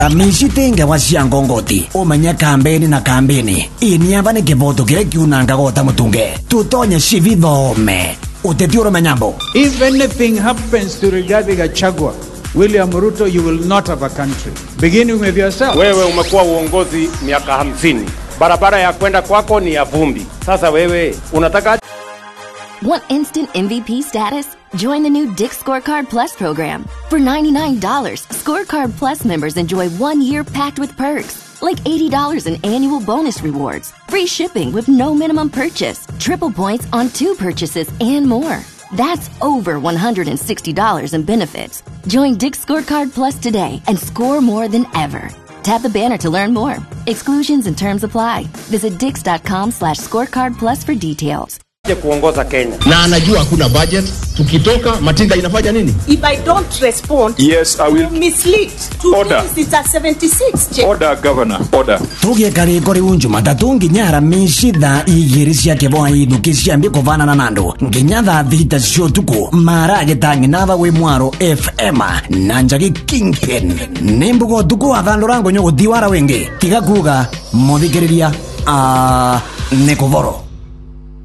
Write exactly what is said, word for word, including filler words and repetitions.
Amishitenge wa Shiangongoti umanya kampeni na kampeni iniamba ni kivoto kile kiunanga gota mutunge tutonye shivithome utetioro manyambo. If anything happens to Rigathi Gachagua, William Ruto, you will not have a country. Beginning with yourself. Wewe umekuwa uongozi miaka hamsini. Barabara ya kwenda kwako ni ya vumbi. Sasa wewe unataka Want instant M V P status? Join the new Dick's Scorecard Plus program. For ninety-nine dollars, Scorecard Plus members enjoy one year packed with perks, like eighty dollars in annual bonus rewards, free shipping with no minimum purchase, triple points on two purchases, and more. That's over one hundred sixty dollars in benefits. Join Dick's Scorecard Plus today and score more than ever. Tap the banner to learn more. Exclusions and terms apply. Visit dix.com slash scorecard plus for details. kuongoza Kenya. Na anajua hakuna budget. Tukitoka Matinga inafanya nini? If I don't respond, yes, I will mislead. Two order. It's a seventy-six check. Order, Governor. Order. Tuge kari kori unju matatungi nyara mishida igirisia kebo haidu kisiambi kovana na nando. Nginyadha vita shotuko marage tangi nava we mwaro F M nanjagi Kingpin. Nimbuko tuko avalorango nyoko diwara wenge. Tiga kuga modikereria a uh, nekovoro.